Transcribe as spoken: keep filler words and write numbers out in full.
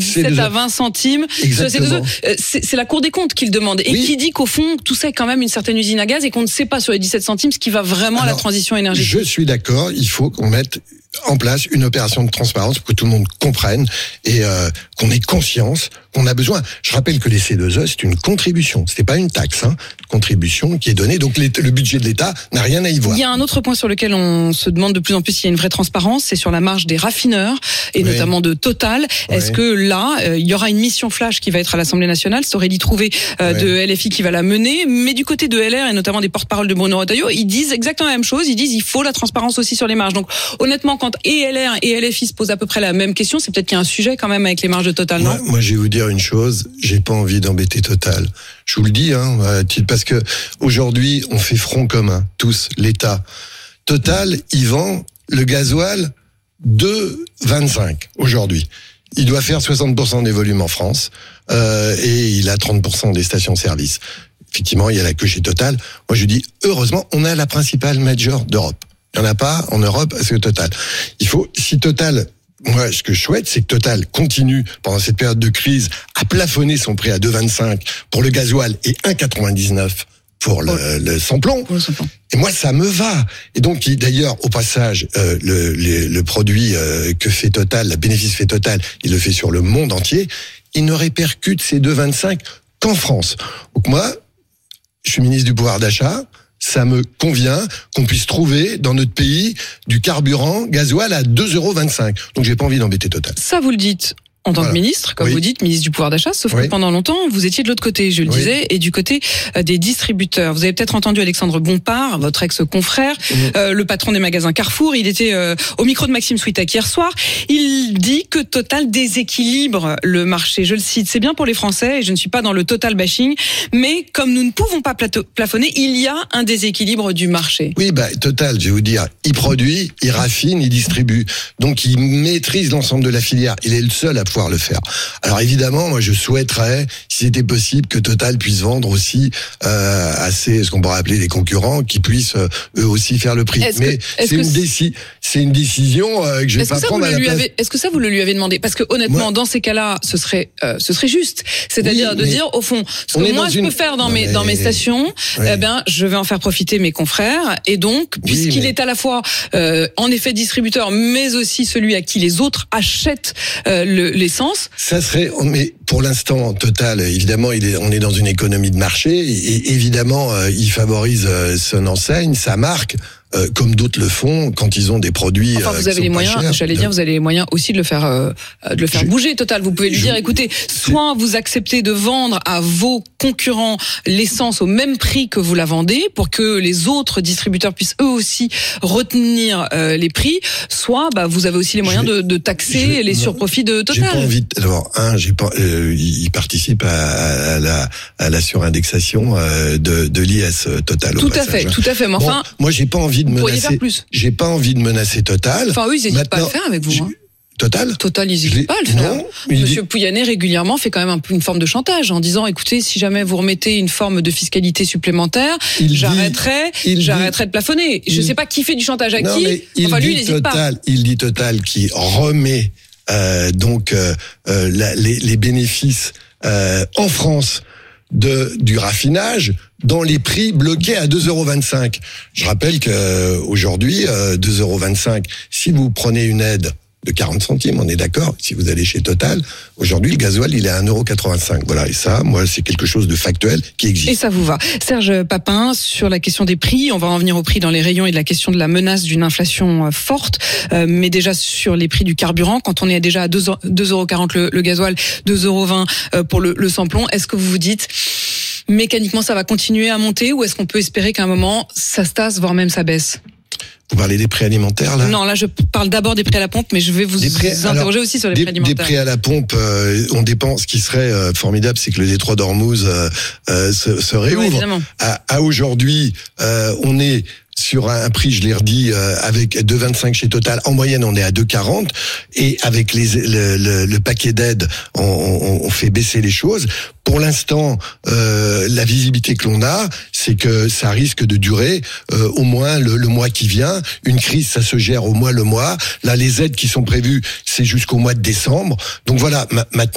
dix-sept à vingt centimes. Exactement. C'est, c'est la Cour des comptes qui le demande. Et oui. qui dit qu'au fond, tout ça est quand même une certaine usine à gaz et qu'on ne sait pas sur les dix-sept centimes ce qui va vraiment Alors, à la transition énergétique. Je suis d'accord, il faut qu'on mette en place une opération de transparence pour que tout le monde comprenne et euh, qu'on ait conscience qu'on a besoin. Je rappelle que les C deux E, c'est une contribution, c'était pas une taxe, hein, contribution qui est donnée. Donc le budget de l'État n'a rien à y voir. Il y a un autre point sur lequel on se demande de plus en plus s'il y a une vraie transparence, c'est sur la marge des raffineurs et oui. notamment de Total. Oui. Est-ce que là, euh, il y aura une mission flash qui va être à l'Assemblée nationale? C'est Aurélie Trouvé euh, oui. de L F I qui va la mener, mais du côté de L R et notamment des porte-paroles de Bruno Retailleau, ils disent exactement la même chose. Ils disent il faut la transparence aussi sur les marges. Donc honnêtement, quand et L R et L F I se posent à peu près la même question, c'est peut-être qu'il y a un sujet quand même avec les marges de Total, non? Moi, moi je vais vous dire une chose, j'ai pas envie d'embêter Total. Je vous le dis, hein, parce que aujourd'hui, on fait front commun, tous, l'État. Total, il vend le gasoil deux vingt-cinq aujourd'hui. Il doit faire soixante pour cent des volumes en France euh, et il a trente pour cent des stations-service. Effectivement, il y a la queue chez Total. Moi, je dis, heureusement, on a la principale major d'Europe. Il n'y en a pas en Europe, c'est Total. Il faut, si Total, moi, ce que je souhaite, c'est que Total continue, pendant cette période de crise, à plafonner son prix à deux vingt-cinq pour le gasoil et un quatre-vingt-dix-neuf pour le, oh. le samplon. Pour le samplon. Et moi, ça me va. Et donc, d'ailleurs, au passage, euh, le, le, le produit euh, que fait Total, le bénéfice fait Total, il le fait sur le monde entier. Il ne répercute ces deux vingt-cinq qu'en France. Donc moi, je suis ministre du pouvoir d'achat. Ça me convient qu'on puisse trouver dans notre pays du carburant gasoil à deux euros vingt-cinq. Donc j'ai pas envie d'embêter Total. Ça vous le dites en tant voilà. que ministre, comme oui. vous dites, ministre du pouvoir d'achat, sauf oui. que pendant longtemps, vous étiez de l'autre côté, je le oui. disais, et du côté des distributeurs. Vous avez peut-être entendu Alexandre Bompard, votre ex-confrère, mmh. euh, le patron des magasins Carrefour, il était euh, au micro de Maxime Switek hier soir, il dit que Total déséquilibre le marché. Je le cite, c'est bien pour les Français, et je ne suis pas dans le Total bashing, mais comme nous ne pouvons pas plateau, plafonner, il y a un déséquilibre du marché. Oui, bah Total, je vais vous dire, il produit, il raffine, il distribue. Donc il maîtrise l'ensemble de la filière. Il est le seul à pouvoir le faire. Alors évidemment, moi je souhaiterais, si c'était possible, que Total puisse vendre aussi euh, à ces, ce qu'on pourrait appeler des concurrents, qui puissent euh, eux aussi faire le prix. Est-ce Mais que, c'est, une déci- c'est une décision euh, que je vais est-ce pas prendre à la place. Avez, est-ce que ça vous le lui avez demandé? Parce que honnêtement, moi, dans ces cas-là, ce serait, euh, ce serait juste. C'est-à-dire oui, de dire au fond, ce que moi je une... peux faire dans non, mes, mais... dans mes stations, oui. eh ben je vais en faire profiter mes confrères. Et donc, oui, puisqu'il mais... est à la fois euh, en effet distributeur, mais aussi celui à qui les autres achètent euh, le, l'essence. Ça serait, mais pour l'instant, Total, évidemment, il est, on est dans une économie de marché, et évidemment, euh, il favorise euh, son enseigne, sa marque, euh, comme d'autres le font quand ils ont des produits. Enfin, vous euh, avez les moyens, chers, j'allais de... dire, vous avez les moyens aussi de le faire, euh, de le faire je... bouger, Total. Vous pouvez lui je... dire, écoutez, soit vous acceptez de vendre à vos concurrents l'essence au même prix que vous la vendez, pour que les autres distributeurs puissent eux aussi retenir euh, les prix, soit bah, vous avez aussi les moyens je... de, de taxer je... les non. surprofits de Total. J'ai pas envie. De... Alors, un, j'ai pas. Euh, il participe à, à la à la surindexation euh, de, de l'I S Total. Tout à fait, tout à fait. Mais enfin, bon, moi, j'ai pas envie de menacer. J'ai pas envie de menacer Total. Enfin, oui, ils n'hésitent pas à le faire avec vous. Hein. Total Total, ils n'hésitent pas à le faire. Non, Monsieur dit... Pouyanné, régulièrement, fait quand même un peu une forme de chantage en disant, écoutez, si jamais vous remettez une forme de fiscalité supplémentaire, il j'arrêterai, dit... j'arrêterai de plafonner. Il... Je sais pas qui fait du chantage à non, qui. Mais il enfin, lui, dit il n'hésite Total, pas. Il dit Total qui remet euh, donc euh, la, les, les bénéfices euh, en France de du raffinage dans les prix bloqués à deux euros vingt-cinq. Je rappelle que aujourd'hui euh, deux euros vingt-cinq, si vous prenez une aide de quarante centimes, on est d'accord, si vous allez chez Total, aujourd'hui le gasoil il est à un euro quatre-vingt-cinq. Voilà, et ça, moi c'est quelque chose de factuel qui existe. Et ça vous va. Serge Papin, sur la question des prix, on va en venir aux prix dans les rayons et de la question de la menace d'une inflation forte, euh, mais déjà sur les prix du carburant, quand on est déjà à deux euros quarante le, le gasoil, deux euros vingt pour le, le samplon, est-ce que vous vous dites mécaniquement ça va continuer à monter, ou est-ce qu'on peut espérer qu'à un moment ça se tasse, voire même ça baisse? Vous parlez des prix alimentaires, là? Non, là, je parle d'abord des prix à la pompe, mais je vais vous, prix, vous interroger alors, aussi sur les des, prix alimentaires. Des prix à la pompe, euh, on dépend. Ce qui serait euh, formidable, c'est que le détroit d'Ormuz euh, euh, se, se réouvre. Oui, à, à aujourd'hui, euh, on est sur un prix, je l'ai redit, euh, avec deux virgule vingt-cinq chez Total. En moyenne, on est à deux virgule quarante. Et avec les, le, le, le paquet d'aides, on, on, on fait baisser les choses. Pour l'instant, euh, la visibilité que l'on a, c'est que ça risque de durer euh, au moins le, le mois qui vient. Une crise, ça se gère au moins le mois. Là, les aides qui sont prévues, c'est jusqu'au mois de décembre. Donc voilà, ma, maintenant,